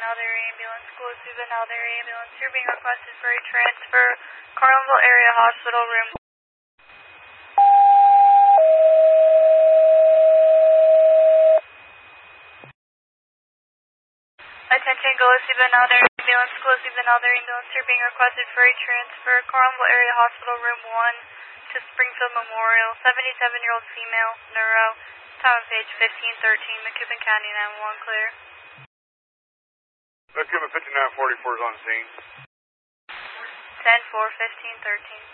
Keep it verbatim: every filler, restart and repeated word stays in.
another ambulance. Exclusive another ambulance. You're being requested for a transfer. Carlinville Area Hospital, room. Attention, Exclusive another ambulance. Exclusive another ambulance. You're being requested for a transfer. Carlinville Area Hospital, room one to Springfield Memorial. seventy-seven-year-old female, neuro. Time of page fifteen thirteen, Macoupin County nine one one, clear. Macoupin fifty-nine forty-four is on scene. ten four, fifteen thirteen.